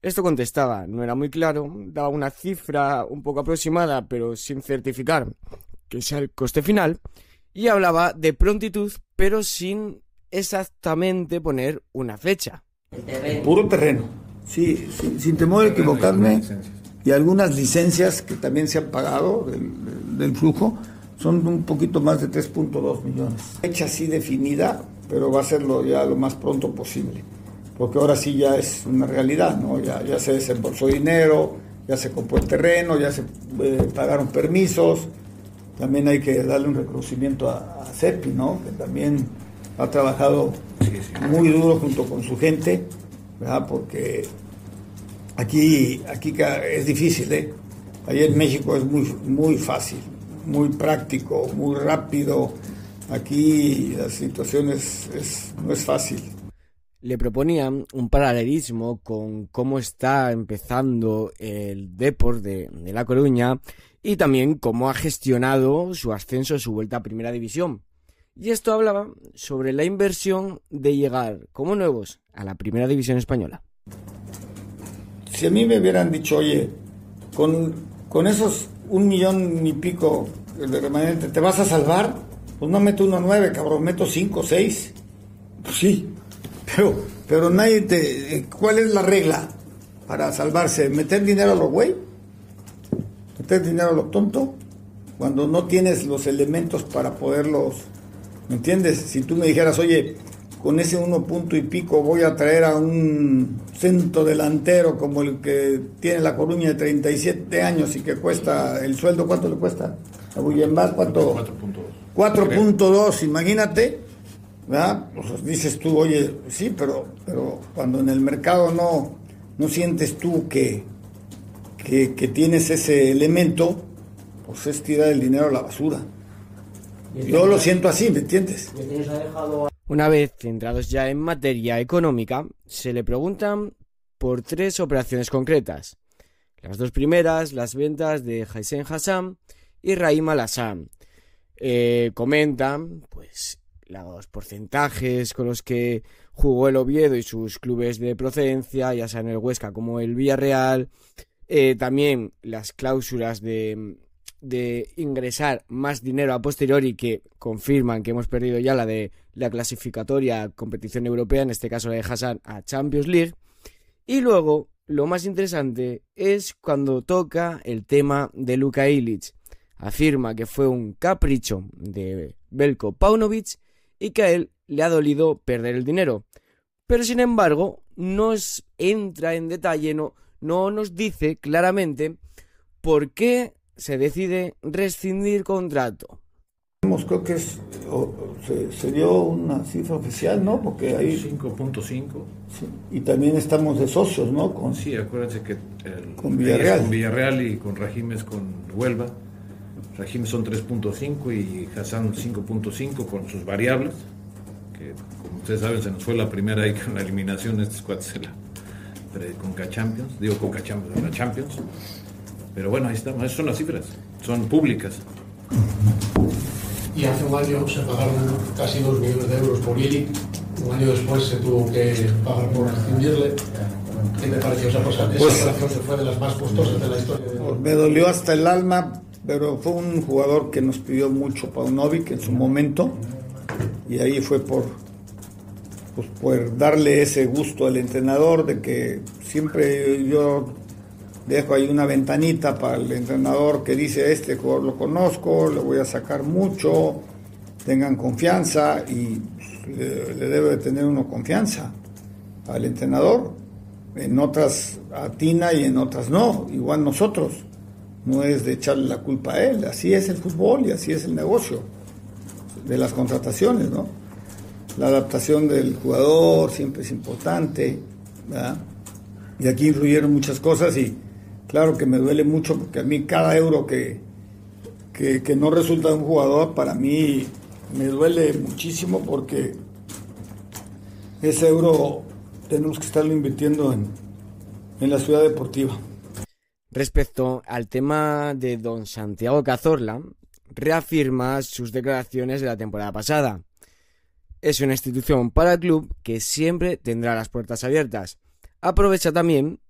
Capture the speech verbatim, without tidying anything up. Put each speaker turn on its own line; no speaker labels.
Esto contestaba, no era muy claro, daba una cifra un poco aproximada, pero sin certificar que sea el coste final, y hablaba de prontitud, pero sin exactamente poner una fecha.
Puro terreno, sí, sin, sin temor de equivocarme, y algunas licencias que también se han pagado del, del, del flujo, son un poquito más de tres punto dos millones. Fecha así definida, pero va a serlo ya lo más pronto posible, porque ahora sí ya es una realidad, ¿no? Ya, ya se desembolsó dinero, ya se compró el terreno, ya se eh, pagaron permisos. También hay que darle un reconocimiento a, a CEPI, ¿no? Que también ha trabajado sí, sí, muy duro junto con su gente, ¿verdad? Porque aquí, aquí es difícil, ¿eh? Allá en México es muy, muy fácil, muy práctico, muy rápido. Aquí la situación es, es, no es fácil.
Le proponían un paralelismo con cómo está empezando el Depor de, de La Coruña y también cómo ha gestionado su ascenso, su vuelta a Primera División. Y esto hablaba sobre la inversión de llegar como nuevos a la Primera División española.
Si a mí me hubieran dicho, oye, con, con esos un millón y pico de remanente, ¿te vas a salvar? Pues no meto uno nueve, cabrón, meto cinco, seis. Pues sí. Pero, pero nadie te... ¿Cuál es la regla para salvarse? ¿Meter dinero a lo güey? ¿Meter dinero a lo tonto? Cuando no tienes los elementos para poderlos... ¿Me entiendes? Si tú me dijeras, oye, con ese uno punto y pico voy a traer a un centro delantero como el que tiene La Coruña de treinta y siete años y que cuesta... ¿El sueldo cuánto le cuesta? ¿A Bullembar cuánto?
cuatro punto dos.
cuatro punto dos, imagínate. ¿Verdad? Pues dices tú, oye, sí, pero, pero cuando en el mercado no, no sientes tú que, que, que tienes ese elemento, pues es tirar el dinero a la basura. Yo lo siento así, ¿me entiendes?
Una vez centrados ya en materia económica, se le preguntan por tres operaciones concretas. Las dos primeras, las ventas de Haizen Hassan y Raheem Al-Hassan. Eh, comentan, pues, los porcentajes con los que jugó el Oviedo y sus clubes de procedencia, ya sea en el Huesca como el Villarreal, eh, también las cláusulas de, de ingresar más dinero a posteriori que confirman que hemos perdido ya la de la clasificatoria a competición europea, en este caso la de Hassan a Champions League, y luego lo más interesante es cuando toca el tema de Luka Ilić. Afirma que fue un capricho de Veljko Paunovic y que a él le ha dolido perder el dinero. Pero sin embargo, nos entra en detalle, no, no nos dice claramente por qué se decide rescindir contrato.
Creo que es, o, se, se dio una cifra oficial, ¿no? Porque ahí...
cinco punto cinco.
Sí, y también estamos de socios, ¿no? Con,
sí, acuérdense que el,
con Villarreal.
con Villarreal y con Raheem es con Huelva. Raheem son tres punto cinco y Hassan cinco punto cinco con sus variables, que como ustedes saben se nos fue la primera ahí con la eliminación de estos cuates en la Conca Champions, digo Conca Champions, en la Champions, pero bueno, ahí estamos, esas son las cifras, son públicas.
Y hace un año se pagaron casi dos millones de euros por Ilić, un año después se tuvo que pagar por rescindirle. ¿Qué te pareció esa cosa? Esa
Pues,
operación se fue de las más costosas de la historia.
Pues me dolió hasta el alma, pero fue un jugador que nos pidió mucho Paunovic en su momento, y ahí fue por, pues por darle ese gusto al entrenador de que siempre yo dejo ahí una ventanita para el entrenador que dice, este jugador lo conozco, le voy a sacar mucho, tengan confianza, y le, le debe de tener uno confianza al entrenador. En otras atina y en otras no, igual nosotros. No es de echarle la culpa a él, así es el fútbol y así es el negocio de las contrataciones, ¿no? La adaptación del jugador siempre es importante, ¿verdad? Y aquí influyeron muchas cosas y claro que me duele mucho porque a mí cada euro que, que, que no resulta de un jugador, para mí me duele muchísimo porque ese euro tenemos que estarlo invirtiendo en, en la ciudad deportiva.
Respecto al tema de don Santiago Cazorla, reafirma sus declaraciones de la temporada pasada. Es una institución para el club que siempre tendrá las puertas abiertas. Aprovecha también